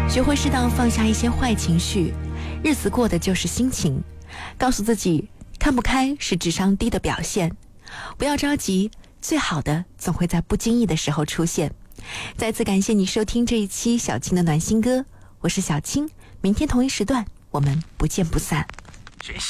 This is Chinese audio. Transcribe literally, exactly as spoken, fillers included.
学会适当放下一些坏情绪，日子过的就是心情。告诉自己，看不开是智商低的表现，不要着急，最好的总会在不经意的时候出现。再次感谢你收听这一期小青的暖心歌，我是小青，明天同一时段我们不见不散。